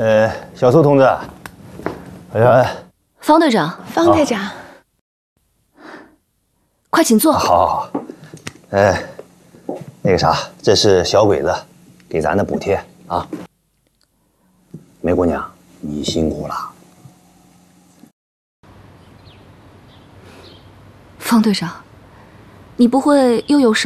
小苏同志， 方队长， 方队长， 快请坐。 好，那个啥，这是小鬼子给咱的补贴啊。梅姑娘，你辛苦了。 方队长，你不会又有什